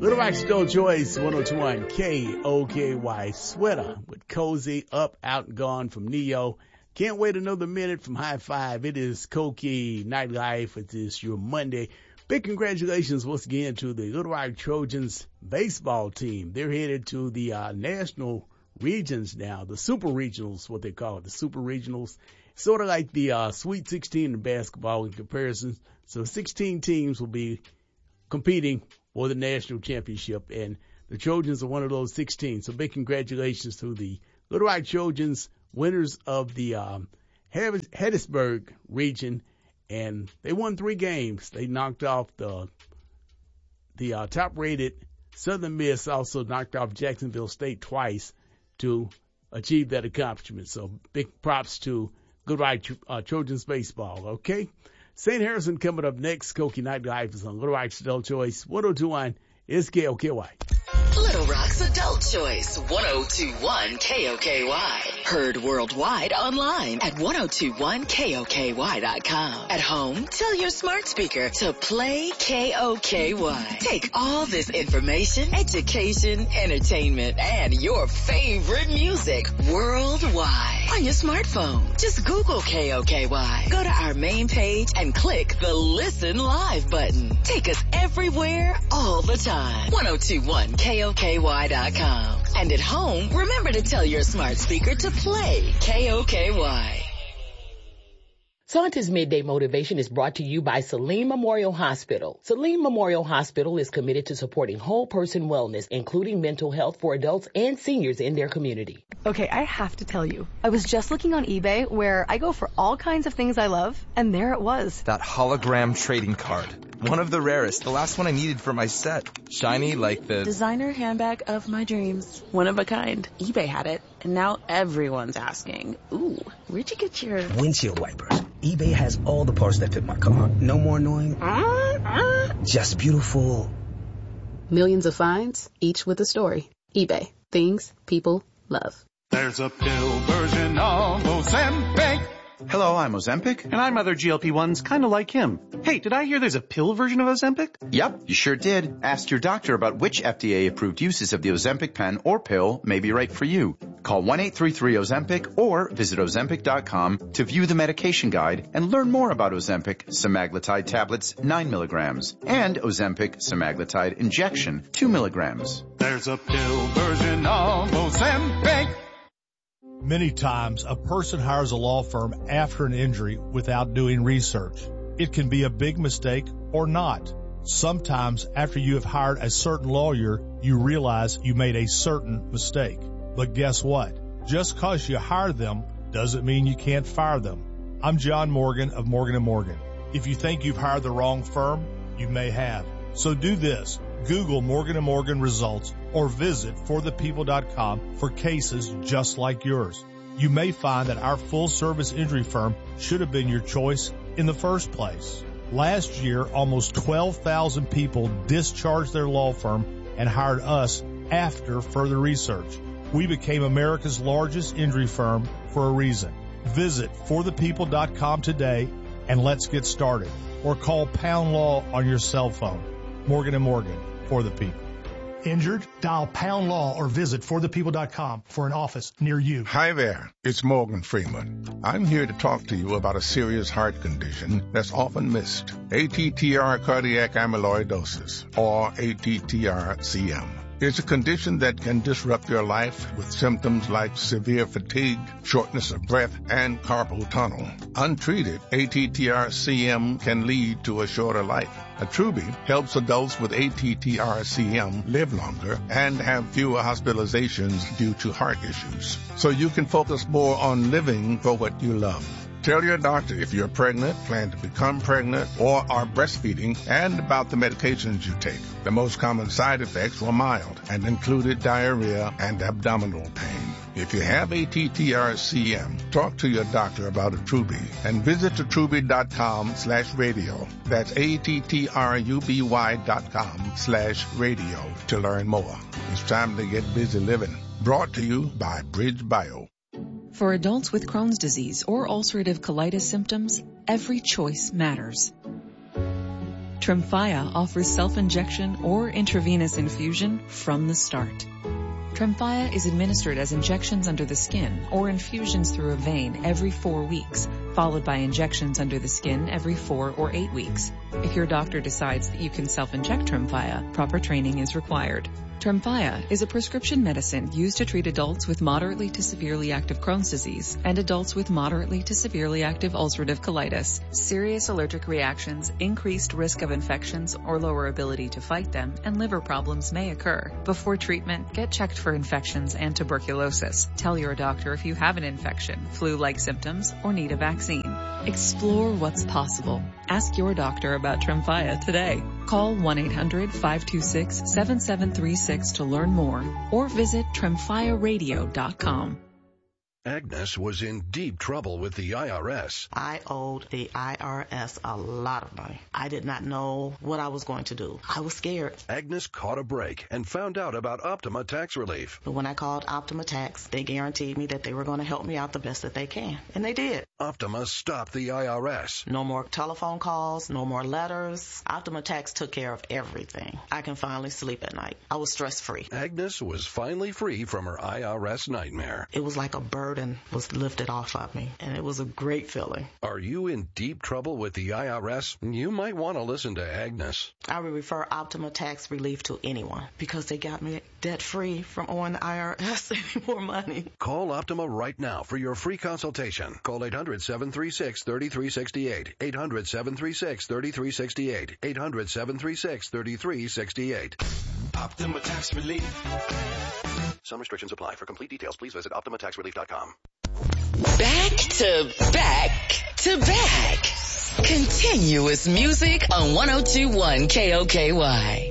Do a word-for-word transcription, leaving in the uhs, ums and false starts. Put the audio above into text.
Little Rock Still Choice, one oh two point one K O K Y. Sweater with Cozy, Up, Out, and Gone from Neo. Can't wait another minute from High Five. It is Koki Nightlife. It is your Monday. Big congratulations once again to the Little Rock Trojans baseball team. They're headed to the uh, national regions now, the super regionals, what they call it, the super regionals. Sort of like the uh, Sweet sixteen in basketball in comparison. So sixteen teams will be competing for the national championship, and the Trojans are one of those sixteen. So big congratulations to the Little Rock Trojans, winners of the um, Hattiesburg region, and they won three games. They knocked off the the uh, top-rated Southern Miss, also knocked off Jacksonville State twice to achieve that accomplishment. So big props to Good Rock uh, Trojans baseball, okay? Saint Harrison coming up next. Koki Nightlife is on Little Rock's Adult Choice. one oh two point one is K O K Y. Little Rock's Adult Choice, one oh two point one K O K Y. Heard worldwide online at ten twenty-one K O K Y dot com. At home, tell your smart speaker to play K O K Y. Take all this information, education, entertainment, and your favorite music worldwide on your smartphone. Just Google K O K Y. Go to our main page and click the Listen Live button. Take us everywhere, all the time. ten twenty-one K O K Y dot com. And at home, remember to tell your smart speaker to play K O K Y. Santa's Midday Motivation is brought to you by Saline Memorial Hospital. Saline Memorial Hospital is committed to supporting whole person wellness, including mental health for adults and seniors in their community. Okay, I have to tell you, I was just looking on eBay where I go for all kinds of things I love, and there it was. That hologram trading card. One of the rarest, the last one I needed for my set. Shiny like the designer handbag of my dreams. One of a kind. eBay had it, and now everyone's asking, ooh, where'd you get your windshield wipers? eBay has all the parts that fit my car. No more annoying, uh, uh. just beautiful. Millions of finds, each with a story. eBay. Things people love. There's a pill version of Ozempic. Hello, I'm Ozempic. And I'm other G L P ones kind of like him. Hey, did I hear there's a pill version of Ozempic? Yep, you sure did. Ask your doctor about which F D A-approved uses of the Ozempic pen or pill may be right for you. Call one eight three three Ozempic or visit Ozempic dot com to view the medication guide and learn more about Ozempic semaglutide tablets nine milligrams and Ozempic semaglutide injection two milligrams. There's a pill version of Ozempic. Many times, a person hires a law firm after an injury without doing research. It can be a big mistake or not. Sometimes, after you have hired a certain lawyer, you realize you made a certain mistake. But guess what? Just because you hired them doesn't mean you can't fire them. I'm John Morgan of Morgan and Morgan. If you think you've hired the wrong firm, you may have. So do this. Google Morgan and Morgan results or visit for the people dot com for cases just like yours. You may find that our full-service injury firm should have been your choice in the first place. Last year, almost twelve thousand people discharged their law firm and hired us after further research. We became America's largest injury firm for a reason. Visit for the people dot com today and let's get started. Or call Pound Law on your cell phone. Morgan and Morgan. For the people. Injured? Dial Pound Law or visit for the people dot com for an office near you. Hi there, it's Morgan Freeman. I'm here to talk to you about a serious heart condition that's often missed. A T T R cardiac amyloidosis, or A T T R C M. It's a condition that can disrupt your life with symptoms like severe fatigue, shortness of breath, and carpal tunnel. Untreated, A T T R C M can lead to a shorter life. Attruby helps adults with A T T R C M live longer and have fewer hospitalizations due to heart issues. So you can focus more on living for what you love. Tell your doctor if you're pregnant, plan to become pregnant, or are breastfeeding, and about the medications you take. The most common side effects were mild and included diarrhea and abdominal pain. If you have A T T R C M, talk to your doctor about Attruby and visit Attruby dot com slash radio. That's A T T R U B Y dot com slash radio to learn more. It's time to get busy living. Brought to you by Bridge Bio. For adults with Crohn's disease or ulcerative colitis symptoms, every choice matters. Tremfya offers self-injection or intravenous infusion from the start. Tremfya is administered as injections under the skin or infusions through a vein every four weeks, followed by injections under the skin every four or eight weeks. If your doctor decides that you can self-inject Tremfya, proper training is required. Tremfya is a prescription medicine used to treat adults with moderately to severely active Crohn's disease and adults with moderately to severely active ulcerative colitis. Serious allergic reactions, increased risk of infections or lower ability to fight them, and liver problems may occur. Before treatment, get checked for infections and tuberculosis. Tell your doctor if you have an infection, flu-like symptoms, or need a vaccine. Explore what's possible. Ask your doctor about Tremfya today. Call one eight hundred five two six seven seven three six to learn more or visit tremfya radio dot com. Agnes was in deep trouble with the I R S. I owed the I R S a lot of money. I did not know what I was going to do. I was scared. Agnes caught a break and found out about Optima Tax Relief. But when I called Optima Tax, they guaranteed me that they were going to help me out the best that they can. And they did. Optima stopped the I R S. No more telephone calls, no more letters. Optima Tax took care of everything. I can finally sleep at night. I was stress-free. Agnes was finally free from her I R S nightmare. It was like a burden was lifted off of me, and it was a great feeling. Are you in deep trouble with the I R S? You might want to listen to Agnes. I would refer Optima Tax Relief to anyone because they got me debt-free from owing the I R S any more money. Call Optima right now for your free consultation. Call eight hundred seven three six three three six eight. eight hundred seven three six three three six eight. eight hundred seven three six three three six eight. Optima Tax Relief. Some restrictions apply. For complete details, please visit optima tax relief dot com. Back to back to back. Continuous music on one oh two one K O K Y.